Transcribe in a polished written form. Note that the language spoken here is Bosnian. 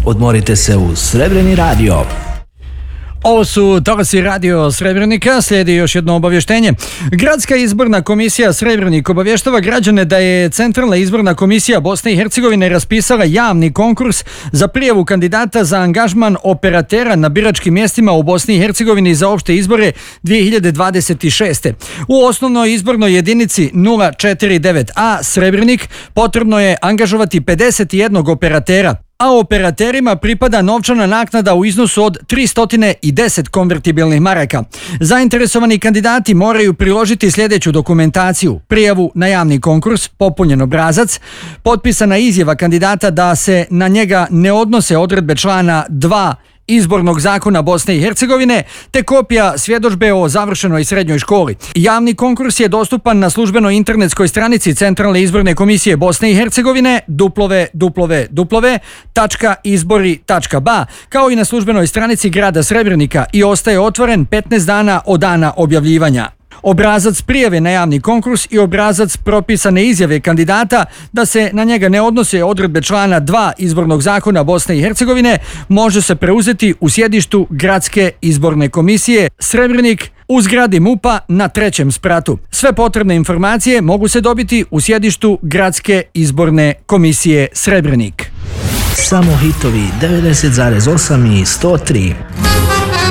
Odmorite se uz Srebreni radio. Ovo su talasi radio Srebrenika, slijedi još jedno obavještenje. Gradska izborna komisija Srebrenik obavještava građane da je Centralna izborna komisija Bosne i Hercegovine raspisala javni konkurs za prijavu kandidata za angažman operatera na biračkim mjestima u Bosni i Hercegovini za opšte izbore 2026. U osnovnoj izbornoj jedinici 049A Srebrenik potrebno je angažovati 51 operatera, a operaterima pripada novčana naknada u iznosu od 310 konvertibilnih maraka. Zainteresovani kandidati moraju priložiti sljedeću dokumentaciju: prijavu na javni konkurs, popunjen obrazac, potpisana izjava kandidata da se na njega ne odnose odredbe člana 2 Izbornog zakona Bosne i Hercegovine, te kopija svjedodžbe o završenoj srednjoj školi. Javni konkurs je dostupan na službenoj internetskoj stranici Centralne izborne komisije Bosne i Hercegovine www.izbori.ba, kao i na službenoj stranici grada Srebrenika, i ostaje otvoren 15 dana od dana objavljivanja. Obrazac prijave na javni konkurs i obrazac propisane izjave kandidata da se na njega ne odnose odredbe člana 2 Izbornog zakona Bosne i Hercegovine može se preuzeti u sjedištu Gradske izborne komisije Srebrenik u zgradi MUP-a na 3. spratu. Sve potrebne informacije mogu se dobiti u sjedištu Gradske izborne komisije Srebrenik. Samo hitovi 90,8 i 103.